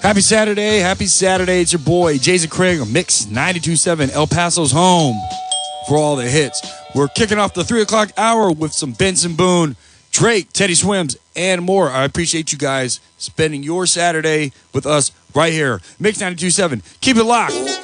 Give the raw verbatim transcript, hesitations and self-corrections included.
Happy Saturday, happy Saturday. It's your boy, Jason Craig, on Mix ninety-two point seven, El Paso's home for all the hits. We're kicking off the three o'clock hour with some Benson Boone, Drake, Teddy Swims, and more. I appreciate you guys spending your Saturday with us right here. Mix ninety-two point seven. Keep it locked.